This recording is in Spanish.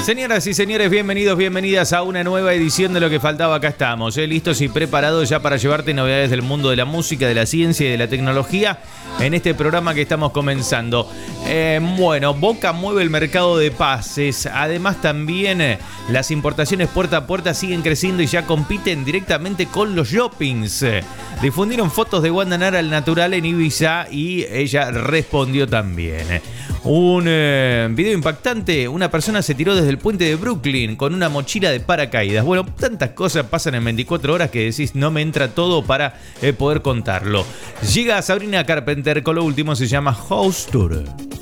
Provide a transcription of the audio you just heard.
Señoras y señores, bienvenidos, bienvenidas a una nueva edición de Lo que faltaba. Acá estamos, listos y preparados ya para llevarte novedades del mundo de la música, de la ciencia y de la tecnología en este programa que estamos comenzando. Bueno, Boca mueve el mercado de pases. Además también las importaciones puerta a puerta siguen creciendo y ya compiten directamente con los shoppings. Difundieron fotos de Wanda Nara al natural en Ibiza y ella respondió también. Un video impactante, una persona se tiró desde el puente de Brooklyn con una mochila de paracaídas. Bueno, tantas cosas pasan en 24 horas que decís no me entra todo para poder contarlo. Llega Sabrina Carpenter con lo último, se llama House Tour.